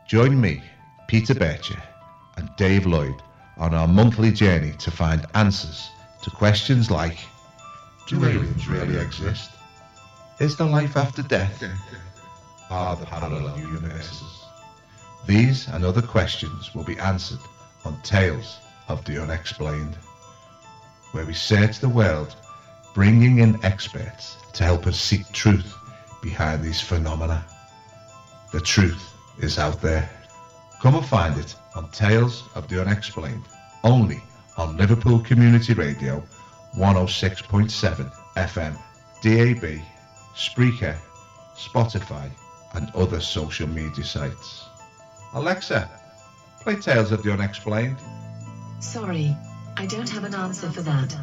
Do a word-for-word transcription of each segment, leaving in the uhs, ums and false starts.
Join me, Peter Bircher, and Dave Lloyd on our monthly journey to find answers to questions like: do aliens really exist? Is there life after death? Are there parallel universes? These and other questions will be answered on Tales of the Unexplained, where we search the world, bringing in experts to help us seek truth behind these phenomena. The truth is out there. Come and find it on Tales of the Unexplained, only on Liverpool Community Radio one oh six point seven F M, D A B, Spreaker, Spotify and other social media sites. Alexa, play Tales of the Unexplained. Sorry, I don't have an answer for that.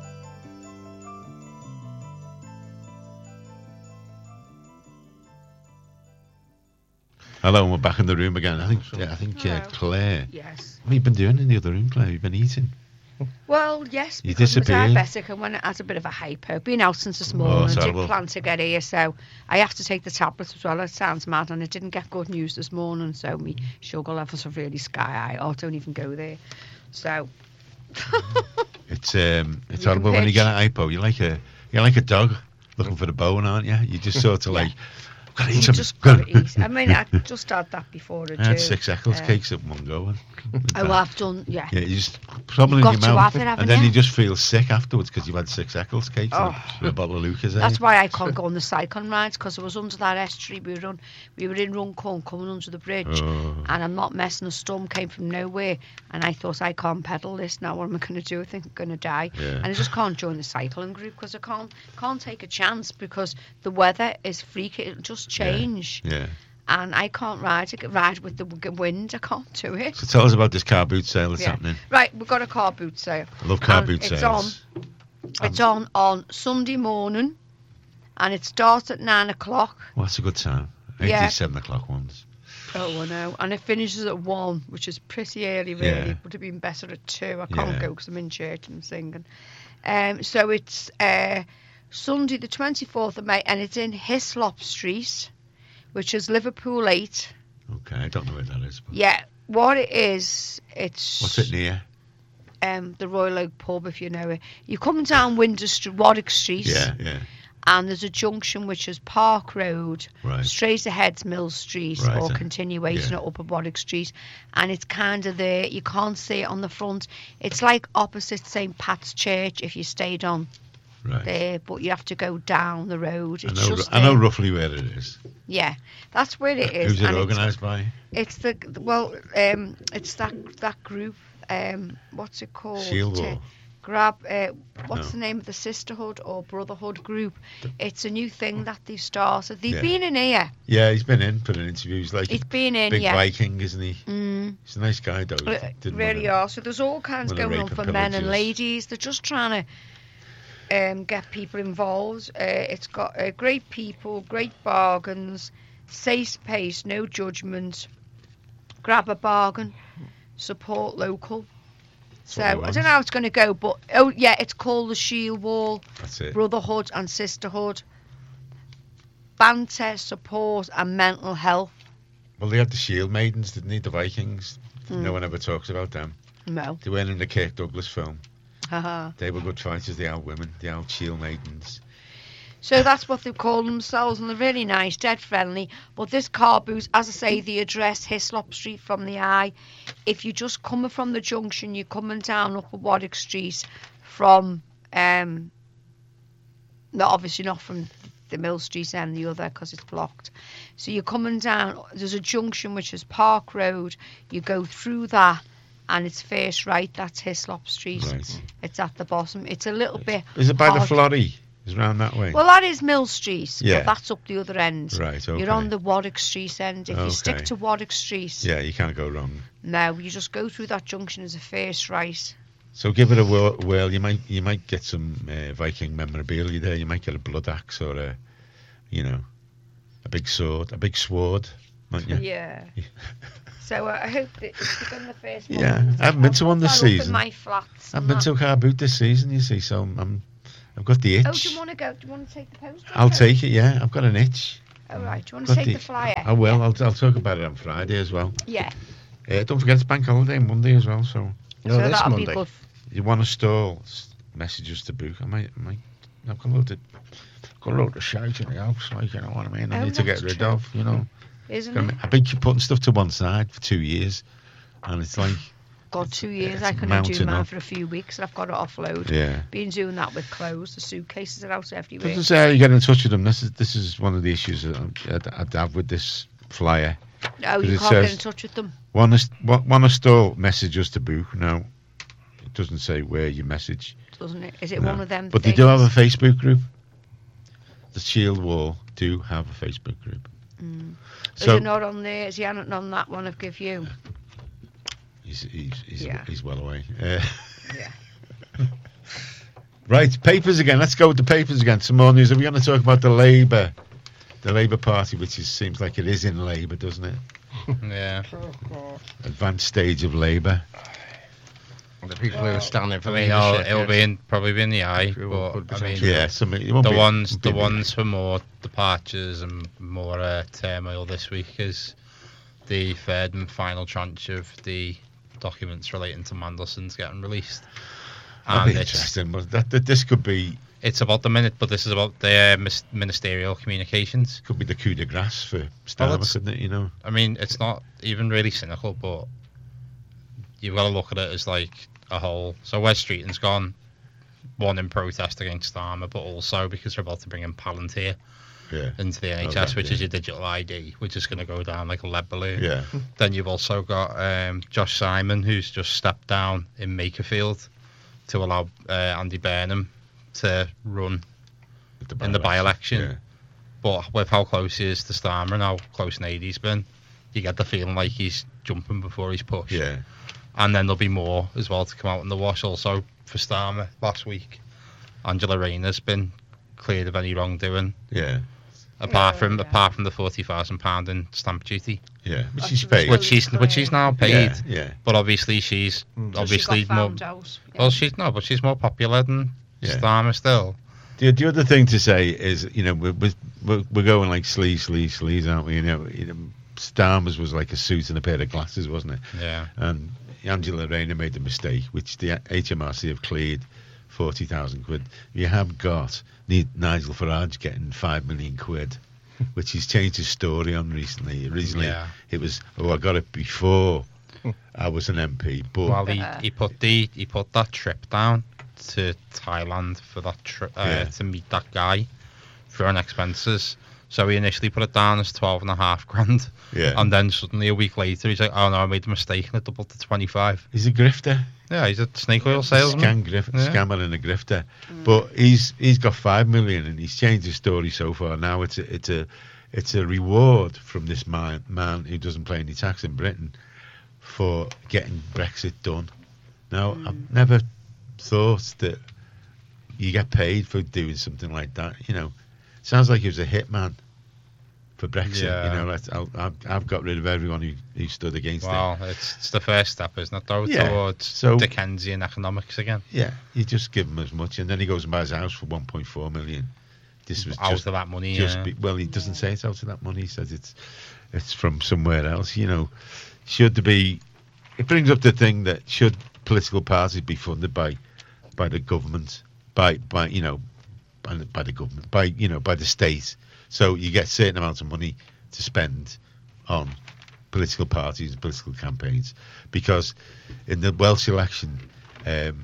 Hello, and we're back in the room again. I think, yeah, I think uh, Claire. Yes. What have you been doing in the other room, Claire? You've been eating. Well, yes, You because I'm disappeared. diabetic and when it has a bit of a hypo. Been out since this morning, Oh, I didn't terrible. plan to get here, so I have to take the tablets as well. It sounds mad, and I didn't get good news this morning, so my sugar levels are really sky high. Oh, don't even go there. So, It's um, it's You horrible can when you pitch. get an hypo. You're like a you're like a dog looking for the bone, aren't you? You just sort of Yeah. like, I've got to you eat something. just got to eat. I mean, I just had that before I I had do. six Eccles Uh, cakes at one go. Oh, I've done, yeah. Yeah, you just something in You've your got to mouth, have it, haven't and then you? you just feel sick afterwards because you've had six Eccles cakes Oh. and a bottle of Lucas. That's why I can't go on the cycling rides, because I was under that estuary. We were, on, we were in Runcorn coming under the bridge, Oh. and I'm not messing. A storm came from nowhere, and I thought, I can't pedal this now. What am I going to do? I think I'm going to die. Yeah. And I just can't join the cycling group because I can't can't take a chance because the weather is freaky. It'll just change. Yeah. And I can't ride it, ride with the w- wind. I can't do it. So tell us about this car boot sale that's Yeah. happening. Right, we've got a car boot sale. I love car And boot it's sales. on. It's on on Sunday morning, and it starts at nine o'clock. Well, that's a good time. Eight Yeah. to seven o'clock ones. Oh, I know. And it finishes at one, which is pretty early, really. Yeah. Would have been better at two. I can't Yeah. go because I'm in church and singing. Um, so it's uh, Sunday, the twenty-fourth of May, and it's in Hislop Street, which is Liverpool eight. Okay, I don't know where that is. But Yeah, what it is, it's what's it near? um, the Royal Oak Pub, if you know it. You're coming down Windsor Street, Warwick Street. Yeah, yeah. And there's a junction which is Park Road, Right. straight ahead's Mill Street, Right, or uh, continuation yeah. at Upper Warwick Street, and it's kind of there. You can't see it on the front. It's like opposite Saint Pat's Church if you stayed on Right. there, but you have to go down the road. I It's know, just I know there. roughly where it is. Yeah, that's where it is. Who's it and it's- organised by? It's the well, um, it's that that group. Um, what's it called? Shield To Wall. grab. Uh, what's No. the name of the sisterhood or brotherhood group? It's a new thing that they've started. They've Yeah. been in here. Yeah, he's been in for an interview. He's like He's a been in. big Yeah. Viking, isn't he? Mm. He's a nice guy, though. He Uh, didn't really wanna- are. So there's all kinds wanna going rape on and for men and pillage us. ladies. They're just trying to um, get people involved. Uh, it's got uh, great people, great bargains, safe pace, no judgment. Grab a bargain, support local. So what we I want. don't know how it's going to go, but oh yeah, it's called the Shield Wall, That's it. Brotherhood and Sisterhood, banter, support, and mental health. Well, they had the Shield Maidens, didn't they? The Vikings. Mm. No one ever talks about them. No, They weren't in the Kirk Douglas film. haha. They were good fighters, the old women, the old Shield Maidens. So that's what they call themselves, and they're really nice, dead friendly. But this car boot, as I say, the address, Hislop Street from the Eye. If you're just coming from the junction, you're coming down Upper Warwick Street from, um, no, obviously not from the Mill Street end, the other, because it's blocked. So you're coming down, there's a junction which is Park Road. You go through that, and it's first right, that's Hislop Street. Right. It's at the bottom. It's a little bit Is it by the hard. Florrie? Is round that way? Well, that is Mill Street, Yeah. but that's up the other end. Right, okay. You're on the Warwick Street end. If you stick Okay. to Warwick Street, Yeah, you can't go wrong. no, you just go through that junction as a first right. So give it a whirl. whirl. You might you might get some uh, Viking memorabilia there. You might get a blood axe or a, you know, a big sword, a big sword, might you? Yeah. So uh, I hope that it's become the first one. Yeah, I haven't been to one this I've got that up season. in my flats. I've and been that. to a car boot this season, you see, so I'm, I'm I've got the itch. Oh, do you want to go? Do you want to take the post? I'll take it. Yeah, I've got an itch. All right. Do you want to Got take the flyer? I will. Yeah. I'll, I'll talk about it on Friday as well. Yeah. Uh, don't forget it's bank holiday Monday as well. So No, so this that'll Monday. be good. you want to stall? s- Message us to book. I might. I might. I've got a load of. Got a load of shite in the house. Like you know what I mean. I Oh, need to get that's rid true. of. You know. Isn't I it? mean, I've been putting stuff to one side for two years, and it's like God, two years. it's I couldn't do mounting mine up. for a few weeks, and I've got to offload. yeah. Been doing that with clothes. The suitcases are out everywhere. Doesn't say how you get in touch with them. This is this is one of the issues that I'd, I'd have with this flyer. Oh, you it can't get says- in touch with them. Want to want to store message us to book? No, it doesn't say where you message. Doesn't it? Is it No. one of them? But they things? do have a Facebook group. The Shield Wall do have a Facebook group. Mm. So is it not on there? Is he not on that one I've give you? he's he's he's, Yeah. he's well away. Uh, Yeah. right, papers again. Let's go with the papers again. Some more news. Are we going to talk about the Labour, the Labour Party, which is, seems like it is in Labour, doesn't it? Yeah. Advanced stage of Labour. The people who are standing for I mean, it'll, leadership. it'll yeah. be in, probably be in the eye, Could- but could I mean, potentially. Yeah, some it won't the be- ones, won't the be- ones for more departures and more uh, turmoil this week is the third and final tranche of the documents relating to Mandelson's getting released. That'd And be it's, interesting. But that, that this could be it's about the minute, but this is about the uh, mis- ministerial communications. could be the coup de grace for Starmer, it's- couldn't it? You know. I mean, it's not even really cynical, but you've got to look at it as like a whole. So Wes Streeton's gone, one in protest against Starmer, but also because they're about to bring in Palantir Yeah. into the N H S, right, which yeah. is your digital I D, which is going to go down like a lead balloon. Yeah. Then you've also got um, Josh Simon, who's just stepped down in Makerfield to allow uh, Andy Burnham to run in the by-election. Yeah. But with how close he is to Starmer and how close Nady's been, you get the feeling like he's jumping before he's pushed. Yeah. And then there'll be more as well to come out in the wash. Also for Starmer last week, Angela Rayner's been cleared of any wrongdoing, Yeah. apart Yeah, from yeah. apart from the forty thousand pound in stamp duty, Yeah. Which That's she's a paid. result. which she's which she's now paid. Yeah. Yeah. But obviously she's Mm. So obviously she got more. found out. Yeah. Well, she's no, but she's more popular than Yeah. Starmer still. The, the other thing to say is, you know, we're, we're, we're going like sleaze, sleaze, sleaze, aren't we? You know, you know, Starmer's was like a suit and a pair of glasses, wasn't it? Yeah. And Angela Rayner made the mistake, which the H M R C have cleared forty thousand quid. You have got Ni- Nigel Farage getting five million quid, which he's changed his story on recently. Originally, Yeah. it was, oh, I got it before I was an M P, but Well, he, Uh, he put the he put that trip down to Thailand for that trip uh, Yeah. to meet that guy for own expenses. So he initially put it down as twelve and a half grand, yeah, and then suddenly a week later he's like, "Oh no, I made a mistake and it doubled to twenty-five." he's a grifter. Yeah, he's a snake oil salesman. Scam grif- Yeah. Scammer and a grifter. But he's he's got five million and he's changed his story so far. Now it's a, it's a it's a reward from this man man who doesn't pay any tax in Britain for getting Brexit done. Now I've never thought that you get paid for doing something like that. You know, sounds like he was a hitman for Brexit. Yeah. You know, that's, I'll, I've I've got rid of everyone who, who stood against it. Well, it's, it's the first step, isn't it, though, Yeah, towards so- Dickensian economics again. Yeah, you just give him as much, and then he goes and buys a house for one point four million. This was Out just, of that money, just yeah. be, well, he doesn't say it's out of that money. He says it's it's from somewhere else. You know, should there be? It brings up the thing that should political parties be funded by by the government, by by you know, by, the- by the government, by you know, by the state. So you get certain amounts of money to spend on political parties and political campaigns, because in the Welsh election, um,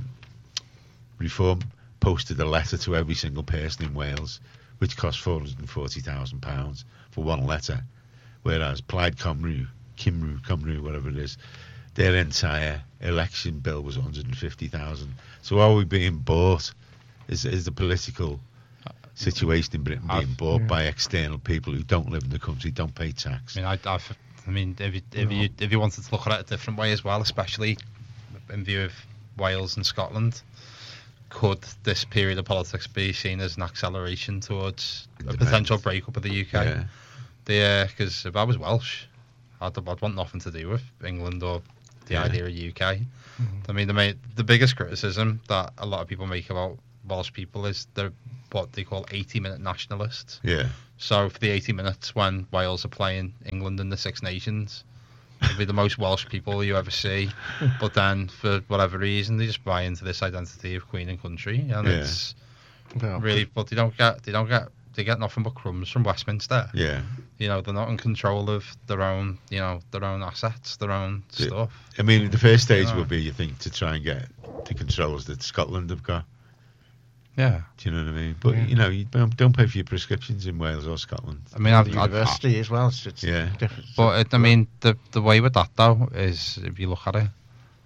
Reform posted a letter to every single person in Wales, which cost four hundred and forty thousand pounds for one letter, whereas Plaid Cymru, Cymru, Cymru, whatever it is, their entire election bill was one hundred and fifty thousand. So are we being bought? Is is the political situation in Britain being I've- bought yeah. by external people who don't live in the country, don't pay tax? I mean, I, I've, I mean, if you, if you if you wanted to look at it a different way as well, especially in view of Wales and Scotland, could this period of politics be seen as an acceleration towards a Independence. potential breakup of the U K? Yeah. Because if I was Welsh, I'd, I'd want nothing to do with England or the Yeah. idea of U K. I mean, the main, the biggest criticism that a lot of people make about Welsh people is they're what they call eighty-minute nationalists. Yeah. So for the eighty minutes when Wales are playing England in the Six Nations, it'll be the most Welsh people you ever see. But then for whatever reason, they just buy into this identity of Queen and country, and Yeah. it's Well, really. But they don't get. They don't get. They get nothing but crumbs from Westminster. Yeah. You know, they're not in control of their own. You know, their own assets, their own Yeah. stuff. I mean, the first stage Yeah. would be, you think, to try and get the controls that Scotland have got. Yeah. Do you know what I mean? But, Yeah. you know, you don't, don't pay for your prescriptions in Wales or Scotland. I mean, I've, the I've, university as well. So it's Yeah. different. But it, I mean, the the way with that though is, if you look at it,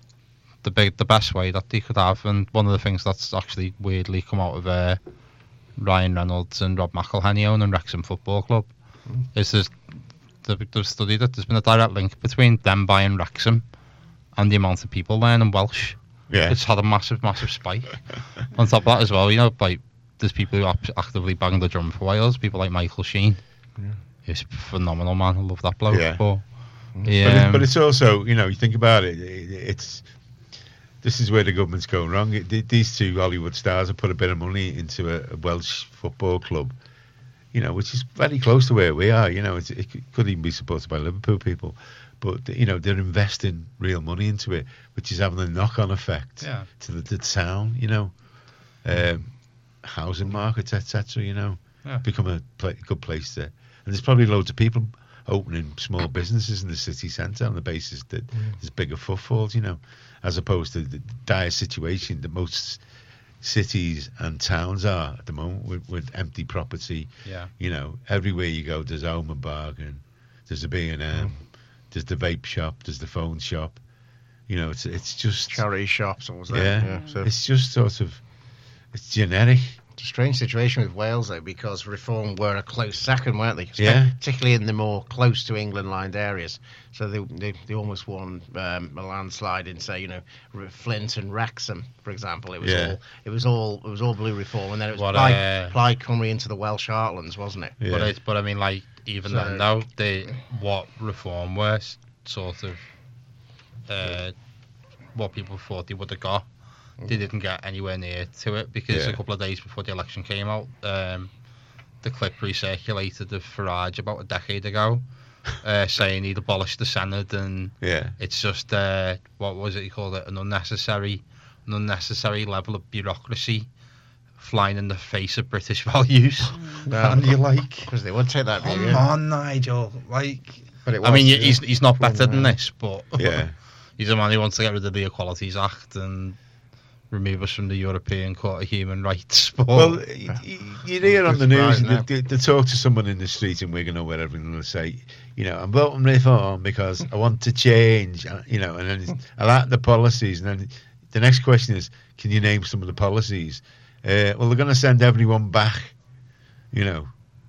the big the best way that they could have, and one of the things that's actually weirdly come out of uh, Ryan Reynolds and Rob McElhenney owning Wrexham Football Club, Mm. is there's they've, they've studied that there's been a direct link between them buying Wrexham and the amount of people learning Welsh. Yeah. It's had a massive, massive spike. On top of that as well, you know, like there's people who ap- actively bang the drum for Wales. People like Michael Sheen. Yeah. He's a phenomenal man. I love that bloke. Yeah. But, But, yeah, it, but it's also, you know, you think about it, it, it's this is where the government's going wrong. It, th- these two Hollywood stars have put a bit of money into a, a Welsh football club, you know, which is very close to where we are. You know, it's, it c- could even be supported by Liverpool people, but you know, they're investing real money into it, which is having a knock-on effect Yeah. to the, the town. You know, um, housing markets, et cetera. You know, Yeah. become a pla good place to, and there's probably loads of people opening small businesses in the city centre on the basis that there's bigger footfalls, you know, as opposed to the dire situation that most cities and towns are at the moment with, with empty property. yeah. You know, everywhere you go, there's Home and Bargain, there's the B and M, there's the vape shop, there's the phone shop. You know, it's it's just Charity shops, what was that? yeah, So it's just sort of it's generic. it's a strange situation with Wales though, because Reform were a close second, weren't they? Yeah. Particularly in the more close to England-lined areas. So they they, they almost won um, a landslide in, say, you know, R- Flint and Wrexham, for example. It was Yeah. all it was all it was all blue Reform, and then it was What, Plaid, uh, Plaid Cymru into the Welsh Heartlands, wasn't it? Yeah. But it, but I mean, like even So- then, though, they what Reform were s- sort of uh, what people thought they would have got. They didn't get anywhere near to it because Yeah. a couple of days before the election came out, um, the clip recirculated of Farage about a decade ago, uh, saying he'd abolished the Senate, and Yeah. it's just uh, what was it he called it, an unnecessary, an unnecessary level of bureaucracy flying in the face of British values. Yeah. And you're like, Because they would take that view. come yeah. on, Nigel. Like, But it I mean, was, y- he's he's not better than this, but Yeah. he's a man who wants to get rid of the Equalities Act and remove us from the European Court of Human Rights. But Well, y- y- you hear on the news, Right now. they, they, they talk to someone in the street in Wigan or wherever, and they'll say, you know, I'm voting Reform because I want to change, uh, you know, and then it's, I like the policies. And then the next question is, can you name some of the policies? Uh, well, they're going to send everyone back, you know.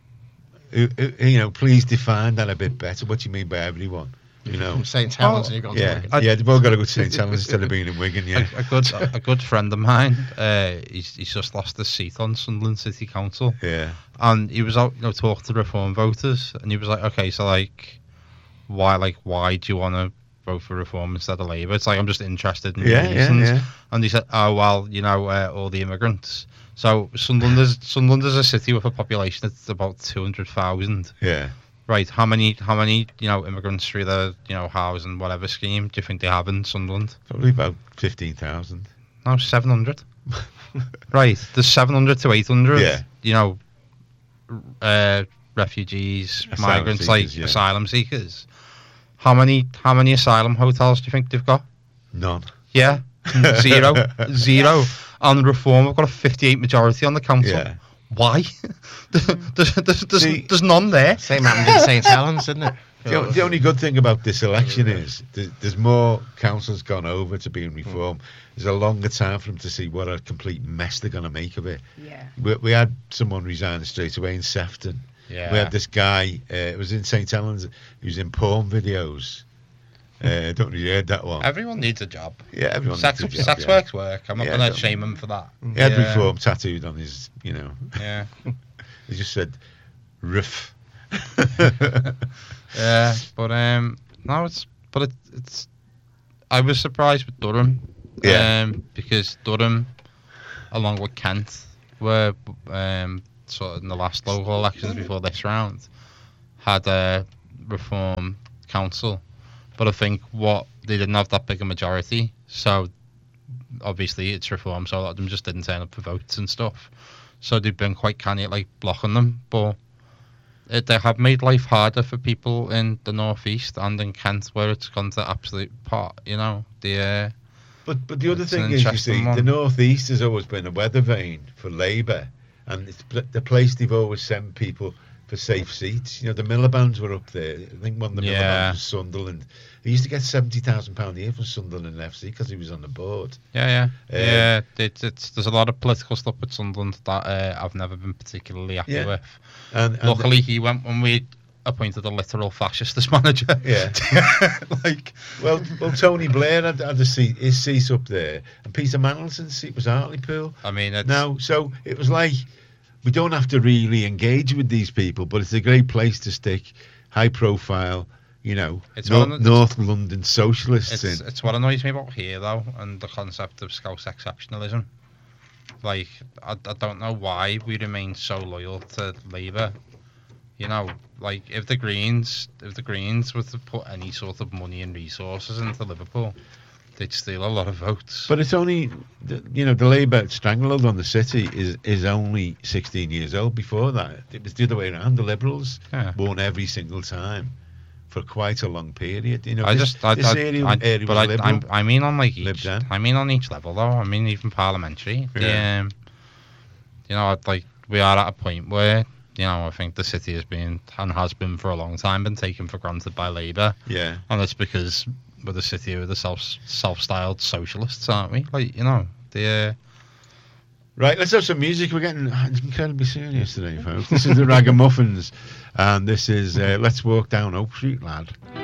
Uh, uh, You know, please define that a bit better. What do you mean by everyone? You know, From Saint Helens, and you've gone to yeah, Wigan. yeah, they've all got to go to Saint Helens instead of being in Wigan. Yeah, a, a good a good friend of mine, uh, he's he's just lost his seat on Sunderland City Council, yeah, and he was out, you know, talking to Reform voters, and he was like, okay, so like, why like why do you want to vote for Reform instead of Labour? It's like, I'm just interested in yeah, the yeah, reasons. yeah. And he said, oh well, you know, uh, all the immigrants. So Sunderland is Sunderland is a city with a population that's about two hundred thousand. yeah. Right, how many how many you know immigrants through the you know housing whatever scheme do you think they have in Sunderland? Probably about fifteen thousand. No, seven hundred. Right, there's seven hundred to eight hundred. Yeah. You know, uh, refugees, Asylum migrants, like seekers, yeah. asylum seekers. How many how many asylum hotels do you think they've got? None. Yeah, zero, zero. And Reform have got a fifty-eight majority on the council. Yeah. Why? there's, there's, there's, See- there's none there. Same happened in Saint Helens, didn't it? The, o- the only good thing about this election is there's, there's more councils gone over to being reformed. There's a longer time for them to see what a complete mess they're going to make of it. Yeah. We, we had someone resign straight away in Sefton. Yeah. We had this guy, uh, it was in Saint Helens, he was in porn videos. Uh, I don't know if you heard that one. Everyone needs a job. Yeah, everyone Sex, needs a job, sex yeah. work's work. I'm not Yeah, going to don't- shame him for that. He had Yeah. reform tattooed on his, you know, Yeah. he just said, riff. Yeah, but um, no, it's but it, it's. I was surprised with Durham. Yeah. Um, because Durham, along with Kent, were um, sort of in the last local elections before this round, had a Reform council, but I think what they didn't have that big a majority, so obviously it's Reform, so a lot of them just didn't turn up for votes and stuff. So they've been quite canny at like blocking them, but it, they have made life harder for people in the northeast and in Kent, where it's gone to absolute pot. You know, the. Uh, But but the other It's thing an is, you interesting see, one. the North East has always been a weather vane for Labour, and it's pl- the place they've always sent people for safe seats. You know, the Miliband's were up there. I think one of the Yeah. Miliband's was Sunderland. He used to get seventy thousand pounds a year from Sunderland F C because he was on the board. yeah, yeah, Um, yeah. It, it's there's a lot of political stuff with Sunderland that uh, I've never been particularly happy Yeah. with. And, and Luckily, he went when we appointed a literal fascist as manager. Yeah. like well, well, Tony Blair had, had a seat, his seat up there, and Peter Mandelton's seat was Hartlepool. I mean, it's, Now, so it was like, we don't have to really engage with these people, but it's a great place to stick high profile, you know, It's Nor- one of the- North London socialists It's, in. it's what annoys me about here, though, and the concept of Scouse exceptionalism. Like, I, I don't know why we remain so loyal to Labour. You know, like if the Greens, if the Greens were to put any sort of money and resources into Liverpool, they'd steal a lot of votes. But it's only, the, you know, the Labour stranglehold on the city is, is only sixteen years old. Before that, it was the other way around. The Liberals Yeah. won every single time for quite a long period. You know, I this, just, I, this I, area, I, area but was I, Liberal. I'm, I mean on like Lib each, Dem. I mean on each level though. I mean even parliamentary. The, Yeah. um, you know, I'd like we are at a point where you know I think the city has been and has been for a long time been taken for granted by Labour, Yeah. and it's because we're the city of the self self-styled socialists, aren't we? Like you know the. Uh, Right, let's have some music. We're getting incredibly serious today, folks. This is the Ragamuffins, and this is uh, Let's Walk Down Oak Street, lad.